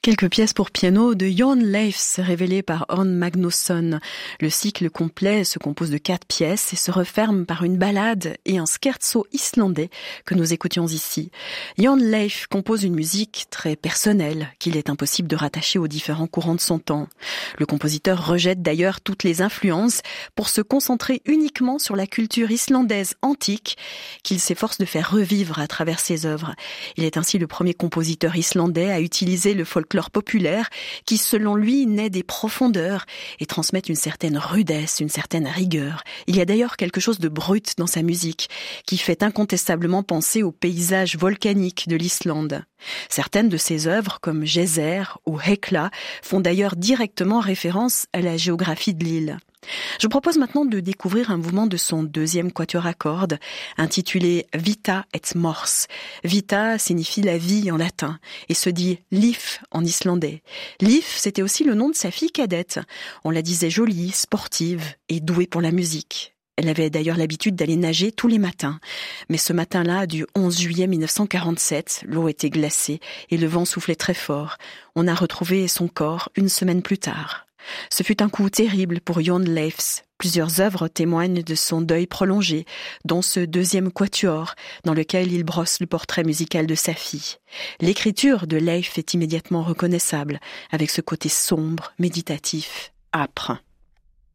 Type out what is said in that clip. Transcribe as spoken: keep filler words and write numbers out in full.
Quelques pièces pour piano de Jon Leifs révélées par Horn Magnusson. Le cycle complet se compose de quatre pièces et se referme par une ballade et un scherzo islandais que nous écoutions ici. Jon Leifs compose une musique très personnelle qu'il est impossible de rattacher aux différents courants de son temps. Le compositeur rejette d'ailleurs toutes les influences pour se concentrer uniquement sur la culture islandaise antique qu'il s'efforce de faire revivre à travers ses œuvres. Il est ainsi le premier compositeur islandais à utiliser le folklore populaire qui, selon lui, naît des profondeurs et transmet une certaine rudesse, une certaine rigueur. Il y a d'ailleurs quelque chose de brut dans sa musique qui fait incontestablement penser au paysage volcanique de l'Islande. Certaines de ses œuvres, comme Geyser ou Hekla, font d'ailleurs directement référence à la géographie de l'île. Je propose maintenant de découvrir un mouvement de son deuxième quatuor à cordes, intitulé Vita et Mors. Vita signifie la vie en latin et se dit Lif en islandais. Lif, c'était aussi le nom de sa fille cadette. On la disait jolie, sportive et douée pour la musique. Elle avait d'ailleurs l'habitude d'aller nager tous les matins. Mais ce matin-là, du onze juillet mille neuf cent quarante-sept, l'eau était glacée et le vent soufflait très fort. On a retrouvé son corps une semaine plus tard. Ce fut un coup terrible pour Jon Leifs. Plusieurs œuvres témoignent de son deuil prolongé, dont ce deuxième quatuor, dans lequel il brosse le portrait musical de sa fille. L'écriture de Leifs est immédiatement reconnaissable, avec ce côté sombre, méditatif, âpre.